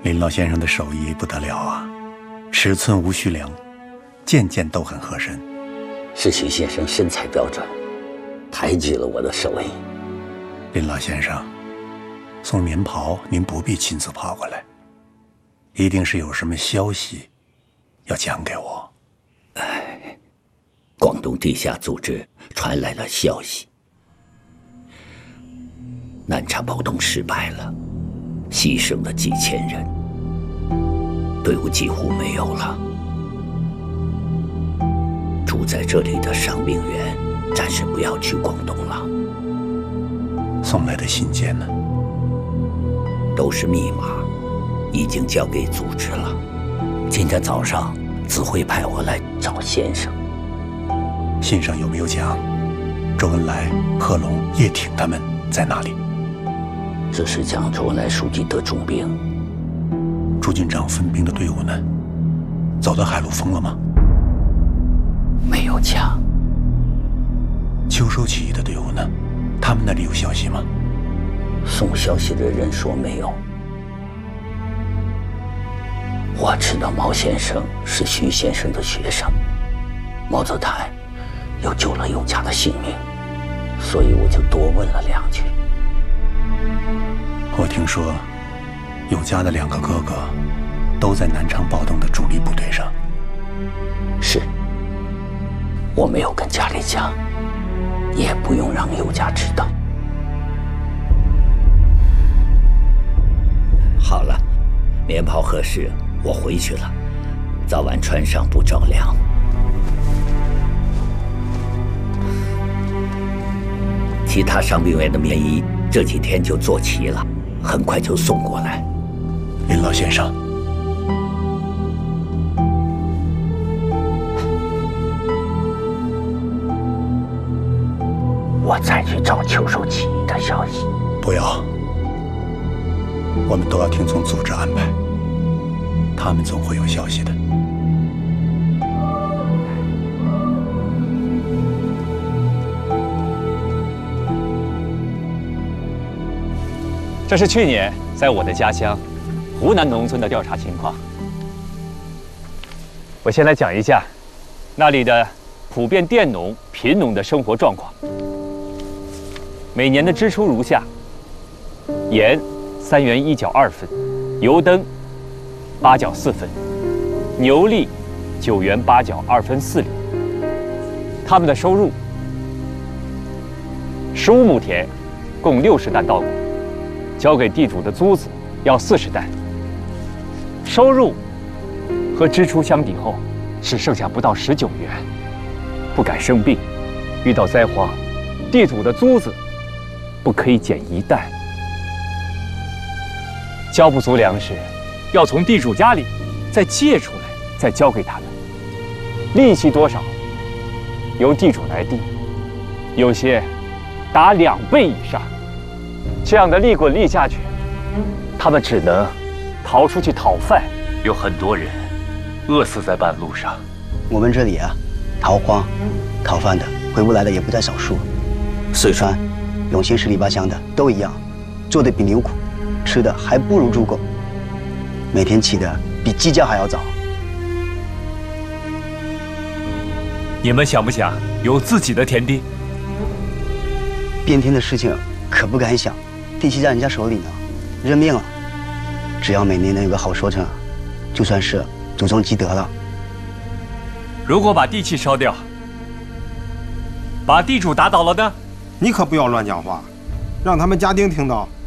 林老先生的手艺不得了啊，尺寸无虚量，件件都很合身。 是许先生身材标准，抬举了我的手艺。 林老先生，送棉袍您不必亲自跑过来，一定是有什么消息要讲给我。 广东地下组织传来了消息，南昌暴动失败了，牺牲了几千人，队伍几乎没有了。住在这里的伤病员暂时不要去广东了。 送来的信件呢？ 都是密码，已经交给组织了。今天早上自会派我来找先生。 信上有没有讲周恩来、贺龙、叶挺他们在哪里？ 只是讲周恩来书记得重病。 朱军长分兵的队伍呢？走到海陆丰了吗？ 没有讲。 秋收起义的队伍呢？他们那里有消息吗？ 送消息的人说没有。我知道毛先生是徐先生的学生，毛泽泰又救了有家的性命，所以我就多问了2句。 我听说有家的2个哥哥都在南昌暴动的主力部队上。 是，我没有跟家里讲，也不用让有家知道。好了，棉袍合适，我回去了，早晚穿上不着凉。其他伤病员的棉衣这几天就做齐了，很快就送过来。 林老先生， 我再去找秋收起义的消息。 不要，我们都要听从组织安排，他们总会有消息的。 这是去年在我的家乡湖南农村的调查情况。我先来讲一下那里的普遍佃农、贫农的生活状况。每年的支出如下：盐3元1角2分，油灯8角4分，牛粒9元8角2分4厘。他们的收入：15亩田，共60担稻谷。交给地主的租子要40担，收入和支出相抵后，只剩下不到19元。不敢生病，遇到灾荒，地主的租子不可以减1担。交不足粮食，要从地主家里再借出来，再交给他们。利息多少，由地主来定，有些达2倍以上。这样的利滚利下去，他们只能逃出去讨饭，有很多人饿死在半路上。 我们这里啊，逃荒、讨饭的回不来的也不在少数。四川、永新十里八乡的都一样，做的比牛苦，吃的还不如猪狗，每天起的比鸡叫还要早。 你们想不想有自己的田地？ 变天的事情可不敢想。地契在人家手里呢，认命了。只要每年能有个好收成，就算是祖宗积德了。 如果把地契烧掉，把地主打倒了呢？ 你可不要乱讲话，让他们家丁听到，